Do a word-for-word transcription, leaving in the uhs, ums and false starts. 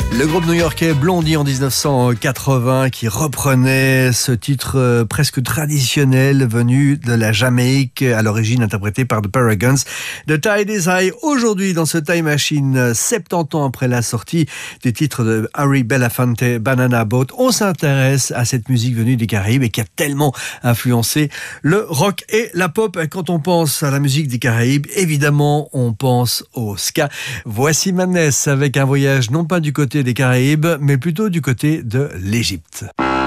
Le groupe new-yorkais Blondie en dix-neuf cent quatre-vingts qui reprenait ce titre euh, presque traditionnel venu de la Jamaïque, à l'origine interprété par The Paragons. The Tide is High, aujourd'hui dans ce Time Machine, soixante-dix ans après la sortie du titre de Harry Belafonte, Banana Boat. On s'intéresse à cette musique venue des Caraïbes et qui a tellement influencé le rock et la pop. Quand on pense à la musique des Caraïbes, évidemment, on pense au ska. Voici Madness avec un voyage non pas du côté des Caraïbes, mais plutôt du côté de l'Égypte.